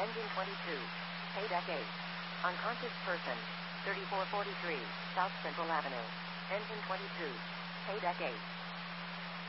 Engine 22. Paydeck 8. Unconscious person. 3443, South Central Avenue. Engine 22. Paydeck 8.